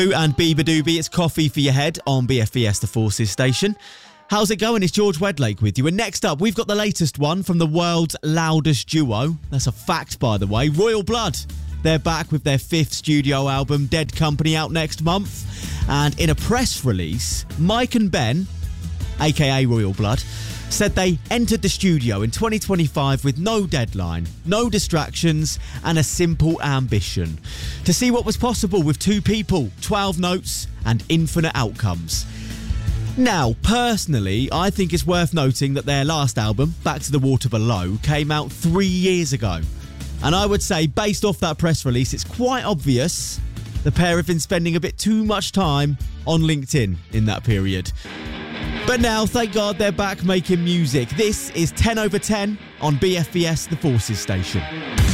And Bieber Doobie, it's coffee for your head on BFBS The Forces station. How's it going? It's George Wedlake with you. And next up, we've got the latest one from the world's loudest duo. That's a fact, by the way. Royal Blood. They're back with their 5th studio album, Dead Company, out next month. And in a press release, Mike and Ben, aka Royal Blood, said they entered the studio in 2025 with no deadline, no distractions, and a simple ambition to see what was possible with 2 people, 12 notes, and infinite outcomes. Now, personally, I think it's worth noting that their last album, Back to the Water Below, came out 3 years ago. And I would say, based off that press release, it's quite obvious the pair have been spending a bit too much time on LinkedIn in that period. But now, thank God, they're back making music. This is 10 over 10 on BFBS The Forces station.